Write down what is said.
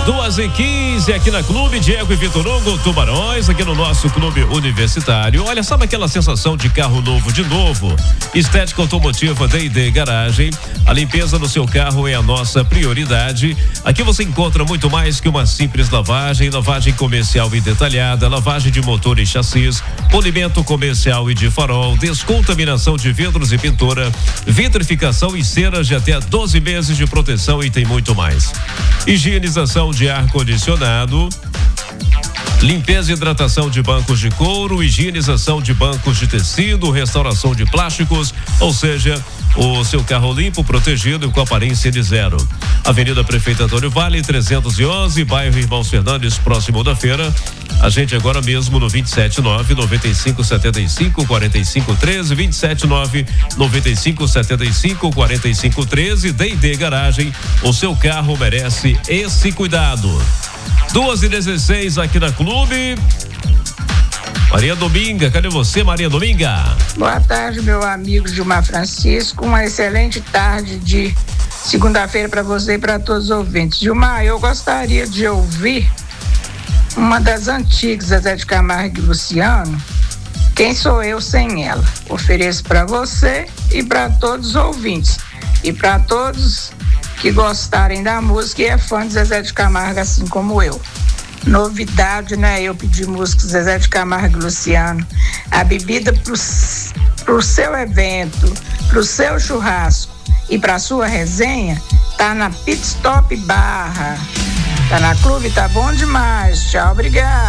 2h15 aqui na Clube, Diego e Vitor Hugo, Tubarões, aqui no nosso Clube Universitário. Olha, sabe aquela sensação de carro novo de novo? Estética automotiva D&D Garagem. A limpeza do seu carro é a nossa prioridade. Aqui você encontra muito mais que uma simples lavagem comercial e detalhada, lavagem de motor e chassis, polimento comercial e de farol, descontaminação de vidros e pintura, vitrificação e ceras de até 12 meses de proteção e tem muito mais. Higienização de ar-condicionado, limpeza e hidratação de bancos de couro, higienização de bancos de tecido, restauração de plásticos, ou seja, o seu carro limpo, protegido e com aparência de zero. Avenida Prefeito Antônio Vale, 311, bairro Irmãos Fernandes, próximo da feira. A gente agora mesmo no 279-9575-4513, 279-9575-4513, D&D Garagem. O seu carro merece esse cuidado. 2h16 aqui na Clube. Maria Dominga, cadê você, Maria Dominga? Boa tarde, meu amigo Gilmar Francisco. Uma excelente tarde de segunda-feira para você e para todos os ouvintes. Gilmar, eu gostaria de ouvir uma das antigas, Zezé de Camargo e Luciano, Quem Sou Eu Sem Ela. Ofereço para você e para todos os ouvintes. E para todos que gostarem da música e é fã de Zezé de Camargo, assim como eu. Novidade, né? Eu pedi música Zezé de Camargo e Luciano. A bebida pro seu evento, pro seu churrasco e pra sua resenha, tá na Pit Stop Barra. Tá na Clube, tá bom demais. Tchau, obrigado.